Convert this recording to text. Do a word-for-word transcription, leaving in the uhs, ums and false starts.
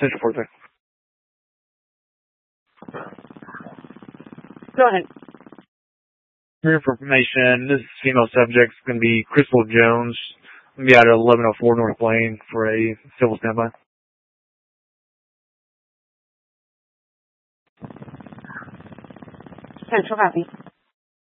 Central Florida. Go ahead. For your information, this female subject is going to be Crystal Jones. Going to be out at eleven oh four North Lane for a civil standby. Central copy.